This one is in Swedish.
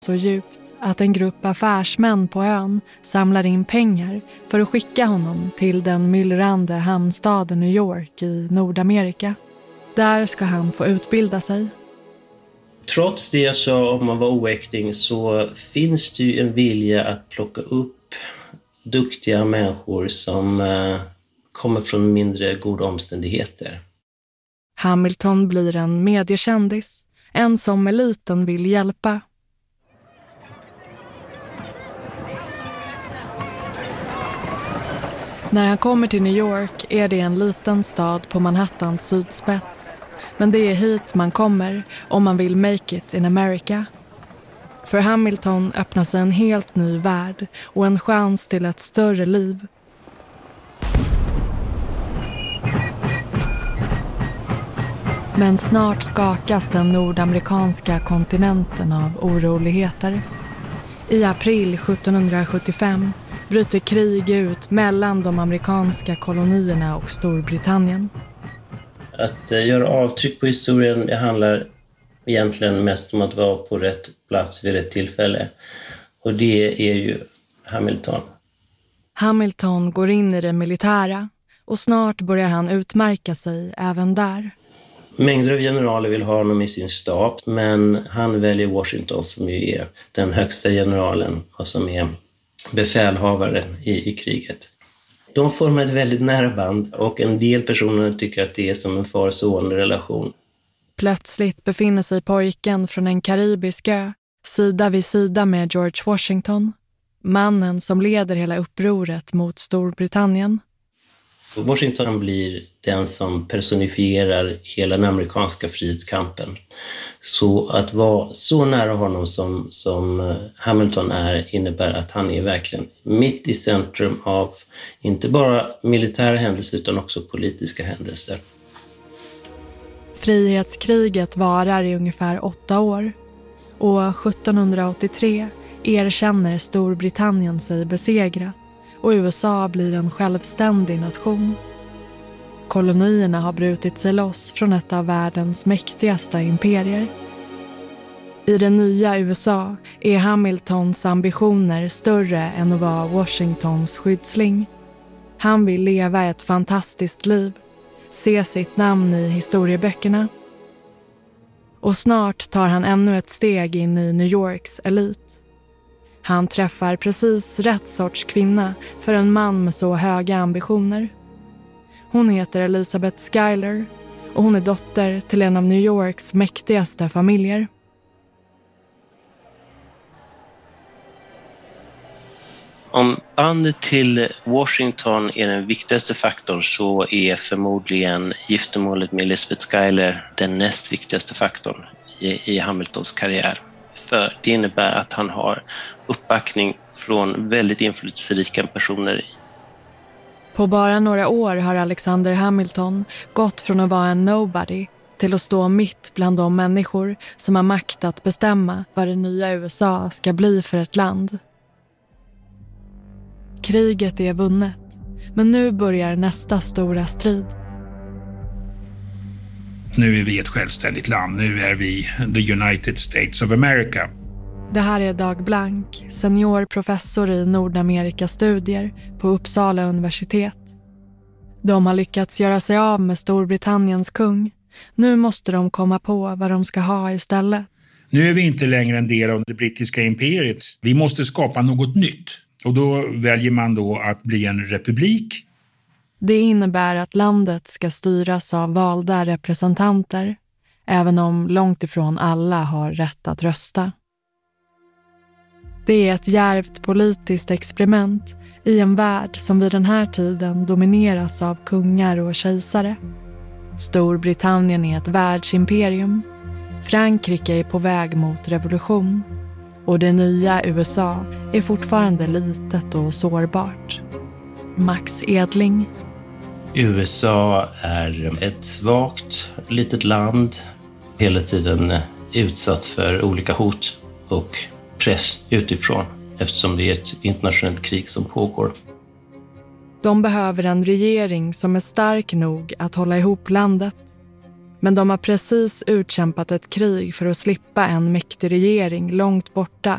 så djupt att en grupp affärsmän på ön samlar in pengar för att skicka honom till den myllrande hamnstaden New York i Nordamerika. Där ska han få utbilda sig. Trots det jag sa om man var oäkting så finns det ju en vilja att plocka upp duktiga människor som kommer från mindre goda omständigheter. Hamilton blir en mediekändis, en som eliten vill hjälpa. När han kommer till New York är det en liten stad på Manhattans sydspets. Men det är hit man kommer om man vill make it in America. För Hamilton öppnar sig en helt ny värld och en chans till ett större liv. Men snart skakas den nordamerikanska kontinenten av oroligheter. I april 1775 bryter krig ut mellan de amerikanska kolonierna och Storbritannien. Att göra avtryck på historien, det handlar egentligen mest om att vara på rätt plats vid rätt tillfälle. Och det är ju Hamilton. Hamilton går in i det militära och snart börjar han utmärka sig även där. Mängder av generaler vill ha honom i sin stab, men han väljer Washington som ju är den högsta generalen och som är befälhavare i kriget. De formar ett väldigt nära band och en del personer tycker att det är som en far-son-relation. Plötsligt befinner sig pojken från en karibisk ö sida vid sida med George Washington, mannen som leder hela upproret mot Storbritannien. Washington blir den som personifierar hela den amerikanska frihetskampen. Så att vara så nära honom som Hamilton är innebär att han är verkligen mitt i centrum av inte bara militära händelser utan också politiska händelser. Frihetskriget varar i ungefär 8 år och 1783 erkänner Storbritannien sig besegrat och USA blir en självständig nation. Kolonierna har brutit sig loss från ett av världens mäktigaste imperier. I det nya USA är Hamiltons ambitioner större än att vara Washingtons skyddsling. Han vill leva ett fantastiskt liv, se sitt namn i historieböckerna. Och snart tar han ännu ett steg in i New Yorks elit. Han träffar precis rätt sorts kvinna för en man med så höga ambitioner. Hon heter Elizabeth Schuyler och hon är dotter till en av New Yorks mäktigaste familjer. Om bandet till Washington är den viktigaste faktorn så är förmodligen giftermålet med Elizabeth Schuyler den näst viktigaste faktorn i Hamiltons karriär. För det innebär att han har uppbackning från väldigt inflytelserika personer. På bara några år har Alexander Hamilton gått från att vara en nobody till att stå mitt bland de människor som har makt att bestämma vad det nya USA ska bli för ett land. Kriget är vunnet, men nu börjar nästa stora strid. Nu är vi ett självständigt land, nu är vi the United States of America. Det här är Dag Blank, seniorprofessor i Nordamerikastudier på Uppsala universitet. De har lyckats göra sig av med Storbritanniens kung. Nu måste de komma på vad de ska ha istället. Nu är vi inte längre en del av det brittiska imperiet. Vi måste skapa något nytt. Och då väljer man då att bli en republik. Det innebär att landet ska styras av valda representanter, även om långt ifrån alla har rätt att rösta. Det är ett djärvt politiskt experiment i en värld som vid den här tiden domineras av kungar och kejsare. Storbritannien är ett världsimperium. Frankrike är på väg mot revolution. Och det nya USA är fortfarande litet och sårbart. Max Edling. USA är ett svagt litet land, hela tiden utsatt för olika hot och press utifrån eftersom det är ett internationellt krig som pågår. De behöver en regering som är stark nog att hålla ihop landet. Men de har precis utkämpat ett krig för att slippa en mäktig regering långt borta